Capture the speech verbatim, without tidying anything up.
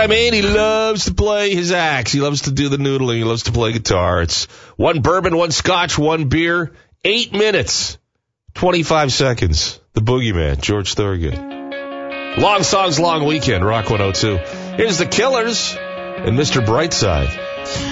I mean? He loves to play his axe. He loves to do the noodling. He loves to play guitar. It's one bourbon, one scotch, one beer, eight minutes, twenty-five seconds. The Boogeyman, George Thorogood. Long songs, long weekend, Rock one oh two. Here's the Killers and Mister Brightside.